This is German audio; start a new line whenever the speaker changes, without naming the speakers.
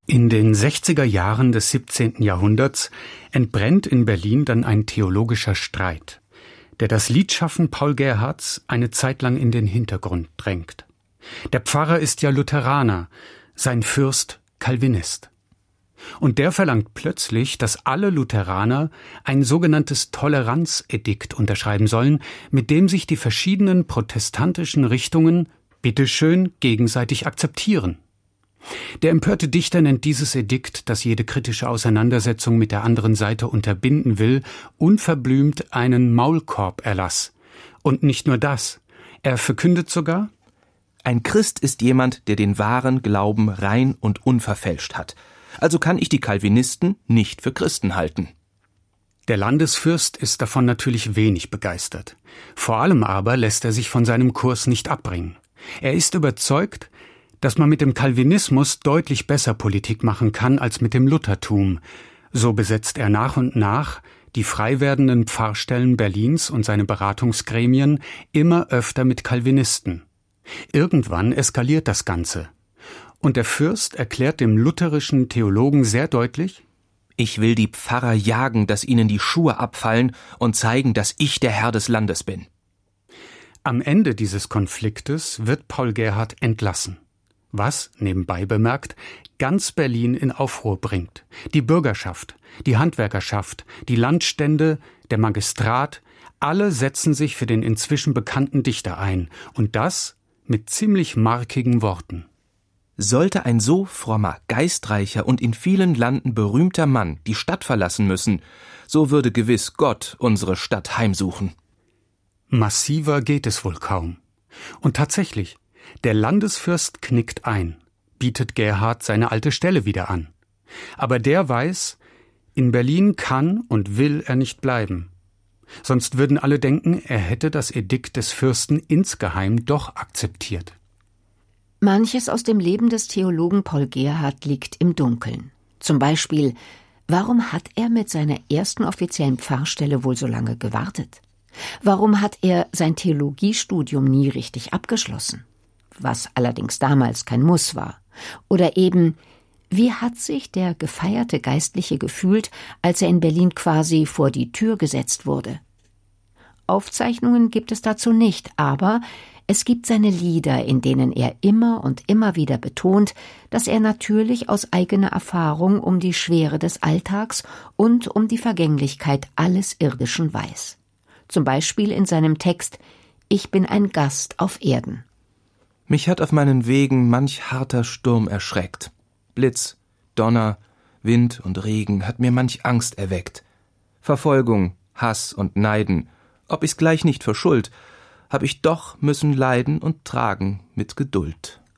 In den 60er Jahren des 17. Jahrhunderts entbrennt in Berlin dann ein theologischer Streit, der das Liedschaffen Paul Gerhardts eine Zeit lang in den Hintergrund drängt. Der Pfarrer ist ja Lutheraner, sein Fürst Calvinist. Und der verlangt plötzlich, dass alle Lutheraner ein sogenanntes Toleranzedikt unterschreiben sollen, mit dem sich die verschiedenen protestantischen Richtungen bitteschön gegenseitig akzeptieren. Der empörte Dichter nennt dieses Edikt, das jede kritische Auseinandersetzung mit der anderen Seite unterbinden will, unverblümt einen Maulkorberlass. Und nicht nur das, er verkündet sogar:
Ein Christ ist jemand, der den wahren Glauben rein und unverfälscht hat. Also kann ich die Calvinisten nicht für Christen halten.
Der Landesfürst ist davon natürlich wenig begeistert. Vor allem aber lässt er sich von seinem Kurs nicht abbringen. Er ist überzeugt, dass man mit dem Calvinismus deutlich besser Politik machen kann als mit dem Luthertum. So besetzt er nach und nach die frei werdenden Pfarrstellen Berlins und seine Beratungsgremien immer öfter mit Calvinisten. Irgendwann eskaliert das Ganze. Und der Fürst erklärt dem lutherischen Theologen sehr deutlich:
Ich will die Pfarrer jagen, dass ihnen die Schuhe abfallen und zeigen, dass ich der Herr des Landes bin.
Am Ende dieses Konfliktes wird Paul Gerhardt entlassen. Was, nebenbei bemerkt, ganz Berlin in Aufruhr bringt. Die Bürgerschaft, die Handwerkerschaft, die Landstände, der Magistrat, alle setzen sich für den inzwischen bekannten Dichter ein. Und das mit ziemlich markigen Worten.
Sollte ein so frommer, geistreicher und in vielen Landen berühmter Mann die Stadt verlassen müssen, so würde gewiss Gott unsere Stadt heimsuchen.
Massiver geht es wohl kaum. Und tatsächlich, der Landesfürst knickt ein, bietet Gerhardt seine alte Stelle wieder an. Aber der weiß, in Berlin kann und will er nicht bleiben. Sonst würden alle denken, er hätte das Edikt des Fürsten insgeheim doch akzeptiert.
Manches aus dem Leben des Theologen Paul Gerhardt liegt im Dunkeln. Zum Beispiel, warum hat er mit seiner ersten offiziellen Pfarrstelle wohl so lange gewartet? Warum hat er sein Theologiestudium nie richtig abgeschlossen? Was allerdings damals kein Muss war. Oder eben, wie hat sich der gefeierte Geistliche gefühlt, als er in Berlin quasi vor die Tür gesetzt wurde? Aufzeichnungen gibt es dazu nicht, aber es gibt seine Lieder, in denen er immer und immer wieder betont, dass er natürlich aus eigener Erfahrung um die Schwere des Alltags und um die Vergänglichkeit alles Irdischen weiß. Zum Beispiel in seinem Text »Ich bin ein Gast auf Erden«.
Mich hat auf meinen Wegen manch harter Sturm erschreckt. Blitz, Donner, Wind und Regen hat mir manch Angst erweckt. Verfolgung, Hass und Neiden, ob ich's gleich nicht verschuld, hab ich doch müssen leiden und tragen mit Geduld.